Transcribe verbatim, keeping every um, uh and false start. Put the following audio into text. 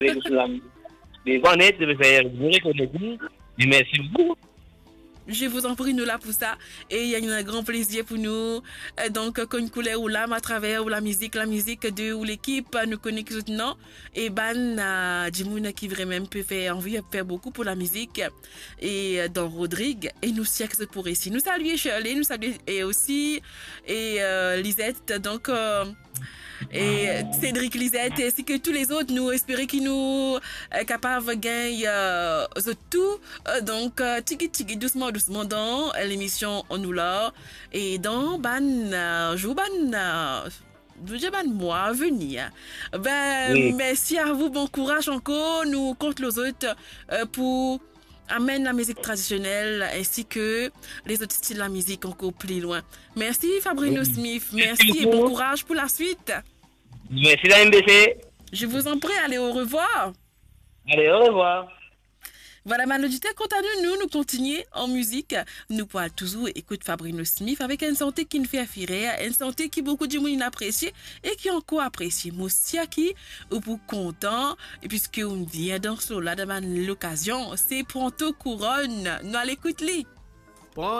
de connaître, de faire reconnaître. Merci beaucoup. Je vous en prie, nous là pour ça. Et il y a un grand plaisir pour nous. Euh, donc, qu'on couleur ou l'âme à travers ou la musique, la musique de ou l'équipe nous connaît maintenant. Et ban, euh, Jimouna qui vraiment peut faire envie de faire beaucoup pour la musique. Et euh, dans Rodrigue. Et nous siècles pour ici. Nous saluons Shirley, nous saluons et aussi et euh, Lisette. Donc, euh, et Cédric Lisette ainsi que tous les autres, nous espérons qu'ils nous euh, capables de gagner euh, tout. Euh, donc, euh, tiki tiki doucement doucement dans l'émission On nous l'a et dans ban euh, jou ban euh, ban mois à venir. Ben, Oui. merci à vous, bon courage encore. Nous compte les autres euh, pour amène la musique traditionnelle ainsi que les autres styles de la musique encore plus loin. Merci Fabrino Smith, merci et bon courage pour la suite. Merci la M B C. Je vous en prie, allez au revoir. Allez, au revoir. Voilà, Manu Duté, quant à nous, nous, nous continuons en musique. Nous pourrons toujours écouter Fabrino Smith avec une santé qui nous fait affirer, une santé qui beaucoup de monde apprécie et qui encore apprécie. Moi aussi, qui ou pour content, et puisque on vient dans ce là, de l'occasion, c'est Pronto Couronne. Nous allons écouter.